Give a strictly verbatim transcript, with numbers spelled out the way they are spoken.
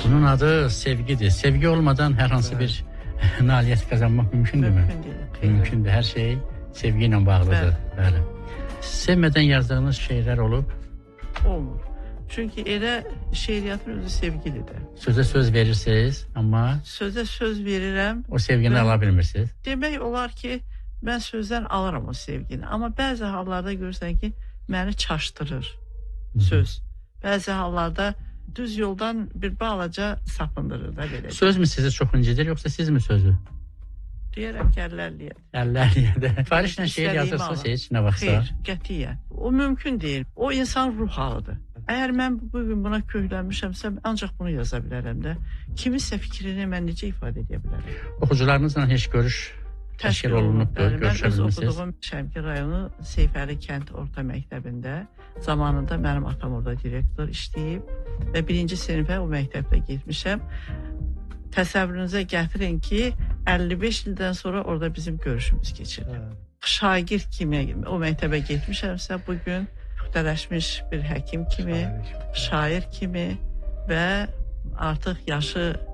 Bunun adı sevgidir. Sevgi olmadan hər hansı bir nailiyyət qazanmaq mümkündürmü? Mümkün deyil. Mümkündür. Hər şey sevgi ilə bağlıdır. Bəli. Sevmədən yazdığınız şeylər olub? Olmur. Çünki elə şeiriyyatın özü sevgilidir. Sözə söz verirsiniz, amma Sözə söz verirəm. o sevgini Mən- ala bilmirsiniz. Demək olar ki, mən sözdən alıram o sevgini. Amma bəzi hallarda görürsən ki, məni çaşdırır söz. Bəzi hallarda düz yoldan bir balaca sapındırır da belə. Söz mü sizi çox incidir, yoxsa siz mi sözü? Deyərəm ki, əllərliyə. Əllərliyə. Sifarişlə şeir İstədiyimi yazırsınız alın. heç nə vaxtsa? Xeyr, qətiyyən. O mümkün deyil. O insan ruh halıdır. Əgər mən bugün buna köklənmişəmsə, ancaq bunu yaza bilərəm də. Kiminsə fikrini mən necə ifadə edə bilərəm? Oxucularınızla heç görüş təşkil olunubdur, Bəli, görüşə mən öz bilmisiniz? oxuduğum Şəmkir rayonu Seyfəli kənd orta məktəbində zamanında mənim atam orada direktor işləyib və birinci sinifə o məktəbdə getmişəm. Təsəvvürünüzə gətirin ki, əlli beş ildən sonra orada bizim görüşümüz keçirdi. Şagird kimi o məktəbə getmişəmsə, bugün puxtələşmiş bir həkim kimi, şair kimi və artıq yaşı